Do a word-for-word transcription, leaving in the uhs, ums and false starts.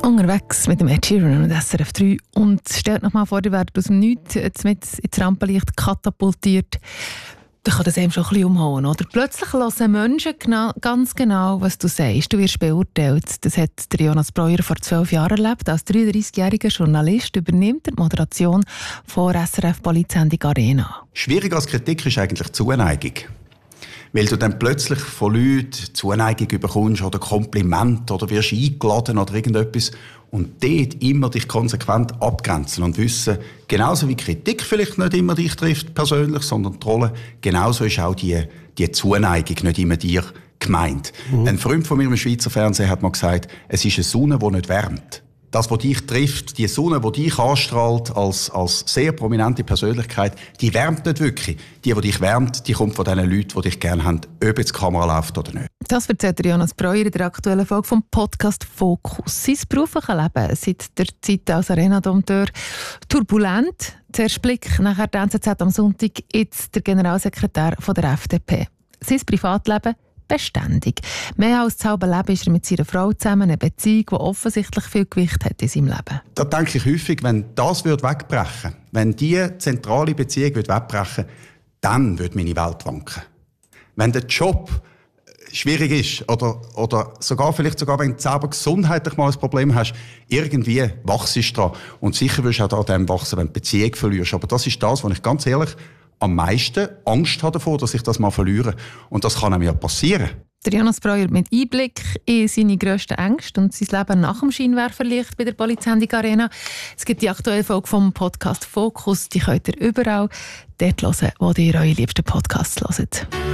Unterwegs mit dem Ed Sheeran und S R F drei. Und stellt noch mal vor, ihr werdet aus dem Nichts mit ins Rampenlicht katapultiert. Dann kann das eben schon ein bisschen umhauen, oder? Plötzlich hören Menschen genau, ganz genau, was du sagst. Du wirst beurteilt. Das hat der Jonas Breuer vor zwölf Jahren erlebt. Als dreiunddreißigjähriger Journalist übernimmt er die Moderation von S R F Polizsendung Arena. Schwierig als Kritik ist eigentlich Zuneigung. Weil du dann plötzlich von Leuten Zuneigung bekommst oder Kompliment oder wirst eingeladen oder irgendetwas und dort immer dich konsequent abgrenzen und wissen, genauso wie Kritik vielleicht nicht immer dich trifft persönlich, sondern die Rolle, genauso ist auch die, die Zuneigung nicht immer dir gemeint. Mhm. Ein Freund von mir im Schweizer Fernsehen hat mal gesagt, es ist eine Sonne, die nicht wärmt. Das, was dich trifft, die Sonne, die dich anstrahlt als, als sehr prominente Persönlichkeit, die wärmt nicht wirklich. Die, die dich wärmt, die kommt von den Leuten, die dich gerne haben, ob jetzt die Kamera läuft oder nicht. Das erzählt Jonas Breuer in der aktuellen Folge vom Podcast «Fokus». Sein berufliches Leben seit der Zeit als Arena-Dompteur turbulent. Zuerst Blick, nachher die N Z Z am Sonntag, jetzt der Generalsekretär von der F D P. Sein Privatleben beständig. Mehr als das halbe Leben ist er mit seiner Frau zusammen, eine Beziehung, die offensichtlich viel Gewicht hat in seinem Leben. Da denke ich häufig, wenn das wegbrechen würde, wenn diese zentrale Beziehung wegbrechen würde, dann würde meine Welt wanken. Wenn der Job schwierig ist oder, oder sogar vielleicht sogar, wenn du selber gesundheitlich mal ein Problem hast, irgendwie wachst du dran. Und sicher wirst du auch daran wachsen, wenn du die Beziehung verlierst. Aber das ist das, was ich ganz ehrlich am meisten Angst habe davor, dass ich das mal verliere. Und das kann einem ja passieren. Der Jonas Breuer mit Einblick in seine grössten Ängste und sein Leben nach dem Scheinwerferlicht bei der Polizsendung Arena. Es gibt die aktuelle Folge vom Podcast «Fokus», die könnt ihr überall dort hören, wo ihr eure liebsten Podcasts hört.